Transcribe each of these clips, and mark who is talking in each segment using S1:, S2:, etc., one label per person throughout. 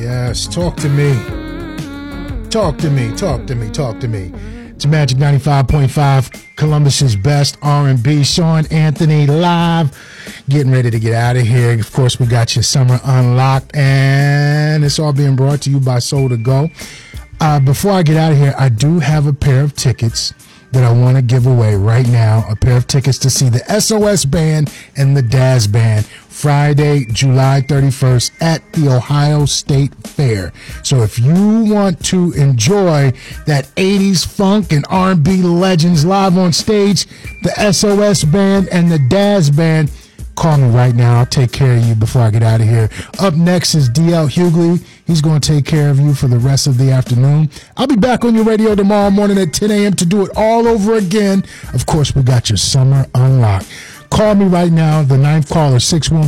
S1: Yes, talk to me. Talk to me. It's Magic 95.5, Columbus's best R&B. Sean Anthony live, getting ready to get out of here. Of course, we got your summer unlocked, and it's all being brought to you by Soul to Go. Before I get out of here, I do have a pair of tickets that I want to give away right now. A pair of tickets to see the SOS Band and the Daz Band Friday, July 31st at the Ohio State Fair. So if you want to enjoy that 80s funk and R&B legends live on stage, the SOS Band and the Daz Band, call me right now. I'll take care of you before I get out of here. Up next is DL Hughley. He's going to take care of you for the rest of the afternoon. I'll be back on your radio tomorrow morning at 10 a.m. to do it all over again. Of course, we got your summer unlocked. Call me right now. The ninth caller,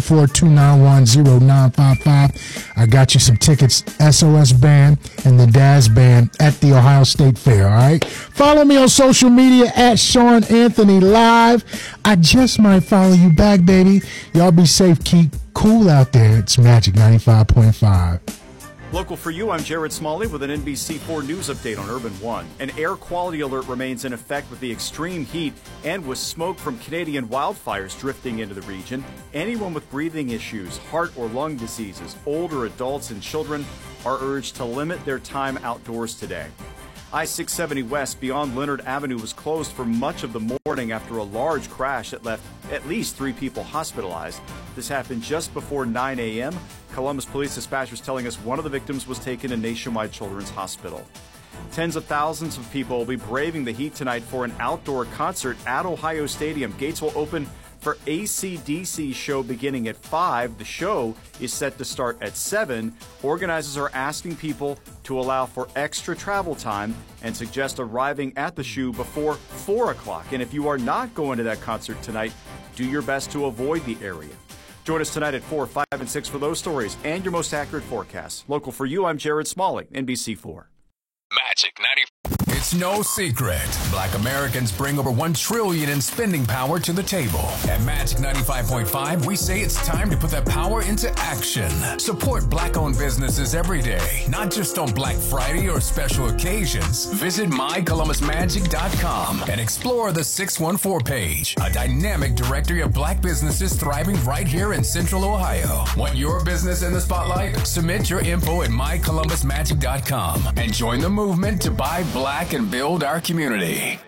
S1: 614-291-0955. I got you some tickets, SOS Band and the Daz Band at the Ohio State Fair, all right? Follow me on social media at Sean Anthony Live. I just might follow you back, baby. Y'all be safe. Keep cool out there. It's Magic 95.5.
S2: Local for you, I'm Jared Smalley with an NBC4 News update on Urban One. An air quality alert remains in effect with the extreme heat and with smoke from Canadian wildfires drifting into the region. Anyone with breathing issues, heart or lung diseases, older adults and children are urged to limit their time outdoors today. I-670 West beyond Leonard Avenue was closed for much of the morning after a large crash that left at least 3 people hospitalized. This happened just before 9 a.m. Columbus Police dispatchers telling us one of the victims was taken to Nationwide Children's Hospital. Tens of thousands of people will be braving the heat tonight for an outdoor concert at Ohio Stadium. Gates will open for AC/DC show beginning at 5. The show is set to start at 7. Organizers are asking people to allow for extra travel time and suggest arriving at the show before 4 o'clock. And if you are not going to that concert tonight, do your best to avoid the area. Join us tonight at 4, 5, and 6 for those stories and your most accurate forecasts. Local for you, I'm Jared Smalley, NBC4.
S3: Magic 90. It's no secret. Black Americans bring over $1 trillion in spending power to the table. At Magic 95.5, we say it's time to put that power into action. Support Black-owned businesses every day, not just on Black Friday or special occasions. Visit mycolumbusmagic.com and explore the 614 page, a dynamic directory of Black businesses thriving right here in Central Ohio. Want your business in the spotlight? Submit your info at mycolumbusmagic.com and join the movement to buy Black and build our community.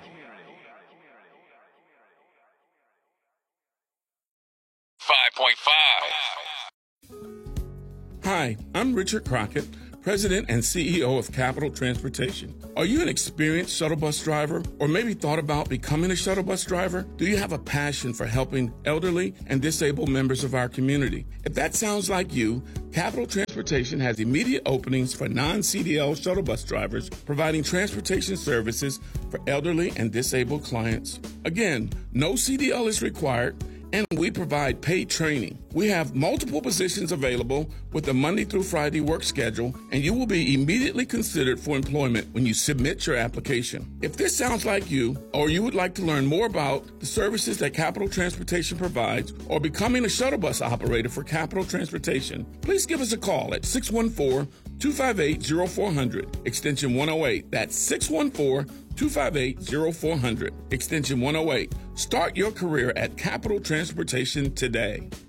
S4: 5.5. Hi, I'm Richard Crockett, President and CEO of Capital Transportation. Are you an experienced shuttle bus driver or maybe thought about becoming a shuttle bus driver? Do you have a passion for helping elderly and disabled members of our community? If that sounds like you, Capital Transportation has immediate openings for non-CDL shuttle bus drivers, providing transportation services for elderly and disabled clients. Again, no CDL is required, and we provide paid training. We have multiple positions available with a Monday through Friday work schedule, and you will be immediately considered for employment when you submit your application. If this sounds like you, or you would like to learn more about the services that Capital Transportation provides, or becoming a shuttle bus operator for Capital Transportation, please give us a call at 614-258-0400, extension 108. That's 614-258-0400, extension 108. Start your career at Capital Transportation today.